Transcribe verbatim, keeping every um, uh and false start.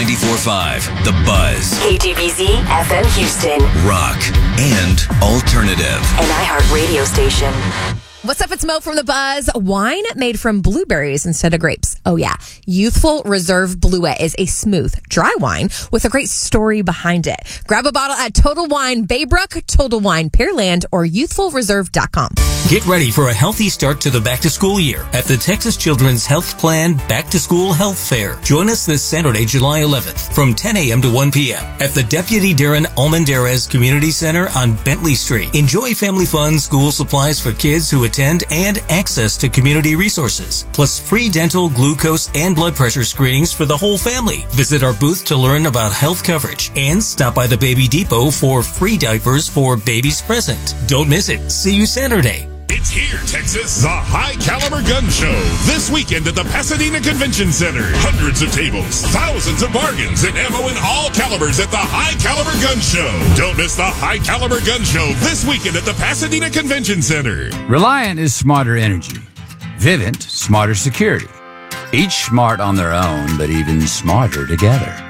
ninety-four point five, The Buzz. K T B Z F M Houston. Rock and alternative. An iHeart radio station. What's up? It's Mo from The Buzz. Wine made from blueberries instead of grapes. Oh, yeah. Youthful Reserve Bluet is a smooth, dry wine with a great story behind it. Grab a bottle at Total Wine Baybrook, Total Wine Pearland, or youthful reserve dot com. Get ready for a healthy start to the back-to-school year at the Texas Children's Health Plan Back-to-School Health Fair. Join us this Saturday, July eleventh, from ten a.m. to one p.m. at the Deputy Darren Almendarez Community Center on Bentley Street. Enjoy family fun, school supplies for kids who attend, and access to community resources, plus free dental, glucose, and blood pressure screenings for the whole family. Visit our booth to learn about health coverage and stop by the Baby Depot for free diapers for babies present. Don't miss it. See you Saturday. It's here, Texas. The High Caliber Gun Show. This weekend at the Pasadena Convention Center. Hundreds of tables, thousands of bargains, and ammo in all calibers at the High Caliber Gun Show. Don't miss the High Caliber Gun Show this weekend at the Pasadena Convention Center. Reliant is smarter energy. Vivint, smarter security. Each smart on their own, but even smarter together.